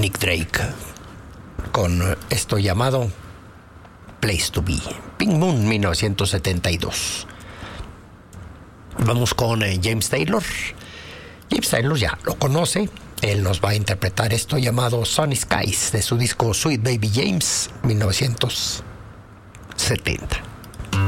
Nick Drake con esto llamado Place to Be. Pink Moon, 1972. Vamos con James Taylor. James Taylor ya lo conoce. Él nos va a interpretar esto llamado Sunny Skies de su disco Sweet Baby James, 1970.